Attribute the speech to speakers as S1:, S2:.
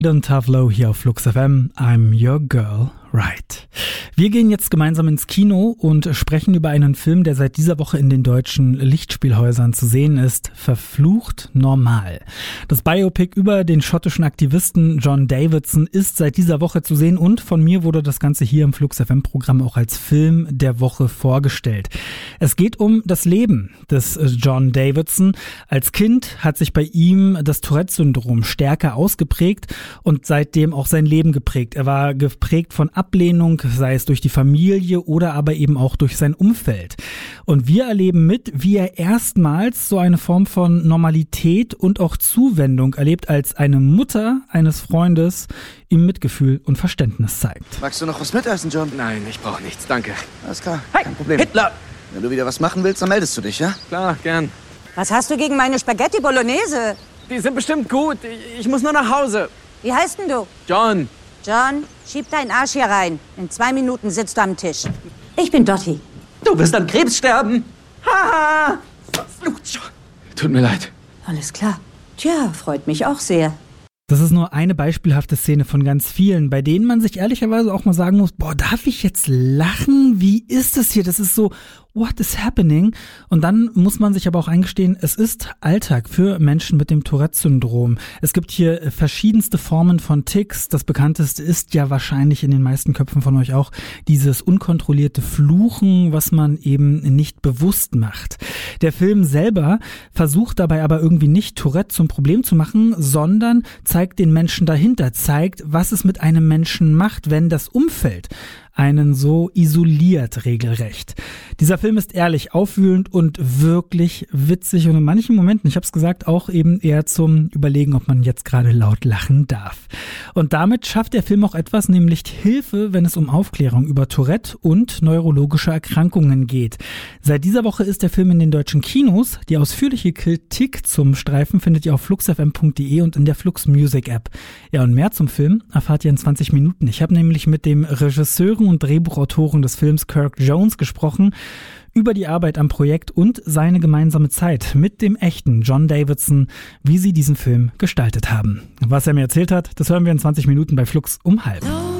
S1: Don Tavlo hier auf Flux FM. I'm your girl, right. Wir gehen jetzt gemeinsam ins Kino und sprechen über einen Film, der seit dieser Woche in den deutschen Lichtspielhäusern zu sehen ist. Verflucht normal. Das Biopic über den schottischen Aktivisten John Davidson ist seit dieser Woche zu sehen und von mir wurde das Ganze hier im Flux FM Programm auch als Film der Woche vorgestellt. Es geht um das Leben des John Davidson. Als Kind hat sich bei ihm das Tourette-Syndrom stärker ausgeprägt und seitdem auch sein Leben geprägt. Er war geprägt von Ablehnung, sei es durch die Familie oder aber eben auch durch sein Umfeld. Und wir erleben mit, wie er erstmals so eine Form von Normalität und auch Zuwendung erlebt, als eine Mutter eines Freundes ihm Mitgefühl und Verständnis zeigt.
S2: Magst du noch was mitessen, John?
S3: Nein, ich brauche nichts, danke.
S2: Alles klar,
S3: Hey,
S2: kein Problem.
S3: Hitler!
S2: Wenn du wieder was machen willst, dann meldest du dich, ja?
S3: Klar, gern.
S4: Was hast du gegen meine Spaghetti Bolognese?
S3: Die sind bestimmt gut. Ich muss nur nach Hause.
S4: Wie heißt denn du?
S3: John.
S4: John, schieb deinen Arsch hier rein. In 2 Minuten sitzt du am Tisch. Ich bin Dottie.
S3: Du wirst an Krebs sterben. Haha! Verflucht schon. Tut mir leid.
S4: Alles klar. Tja, freut mich auch sehr.
S1: Das ist nur eine beispielhafte Szene von ganz vielen, bei denen man sich ehrlicherweise auch mal sagen muss, boah, darf ich jetzt lachen? Wie ist das hier? Das ist so, what is happening? Und dann muss man sich aber auch eingestehen, es ist Alltag für Menschen mit dem Tourette-Syndrom. Es gibt hier verschiedenste Formen von Tics. Das bekannteste ist ja wahrscheinlich in den meisten Köpfen von euch auch dieses unkontrollierte Fluchen, was man eben nicht bewusst macht. Der Film selber versucht dabei aber irgendwie nicht Tourette zum Problem zu machen, sondern zeigt den Menschen dahinter, zeigt, was es mit einem Menschen macht, wenn das Umfeld einen so isoliert regelrecht. Dieser Film ist ehrlich, aufwühlend und wirklich witzig und in manchen Momenten, ich habe es gesagt, auch eben eher zum Überlegen, ob man jetzt gerade laut lachen darf. Und damit schafft der Film auch etwas, nämlich Hilfe, wenn es um Aufklärung über Tourette und neurologische Erkrankungen geht. Seit dieser Woche ist der Film in den deutschen Kinos. Die ausführliche Kritik zum Streifen findet ihr auf fluxfm.de und in der Flux Music App. Ja, und mehr zum Film erfahrt ihr in 20 Minuten. Ich habe nämlich mit dem Regisseur und Drehbuchautoren des Films Kirk Jones gesprochen über die Arbeit am Projekt und seine gemeinsame Zeit mit dem echten John Davidson, wie sie diesen Film gestaltet haben. Was er mir erzählt hat, das hören wir in 20 Minuten bei Flux um halb.